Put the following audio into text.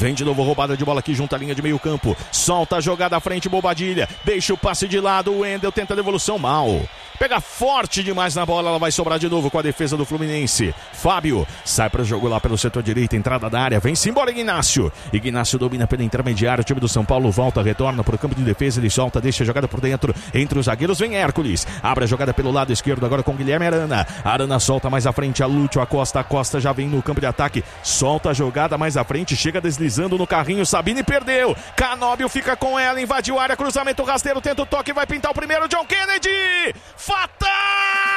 Vem de novo roubada de bola aqui junto à linha de meio campo. Solta a jogada à frente, Bobadilha. Deixa o passe de lado, o Wendel tenta a devolução mal. Pega forte demais na bola, ela vai sobrar de novo com a defesa do Fluminense. Fábio sai para o jogo lá pelo setor direito, entrada da área, vem-se embora Ignácio. Ignácio domina pela intermediária, o time do São Paulo volta, retorna para o campo de defesa, ele solta, deixa a jogada por dentro, entre os zagueiros vem Hércules. Abre a jogada pelo lado esquerdo agora com Guilherme Arana. Arana solta mais à frente a Lúcio, a Costa já vem no campo de ataque, solta a jogada mais à frente, chega deslizando no carrinho, Sabine perdeu. Canóbio fica com ela, invadiu a área, cruzamento rasteiro, tenta o toque, vai pintar o primeiro, John Kennedy! Fatal!